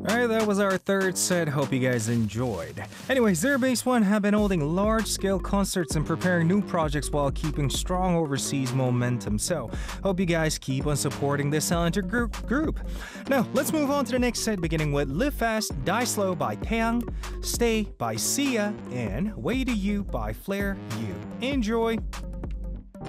Alright, that was our third set. Hope you guys enjoyed. Anyways, Zero Base One have been holding large-scale concerts and preparing new projects while keeping strong overseas momentum. So, hope you guys keep on supporting this talented group. Now, let's move on to the next set, beginning with Live Fast, Die Slow by Taeyang, Stay by Sia, and Way to You by Flare U. Enjoy!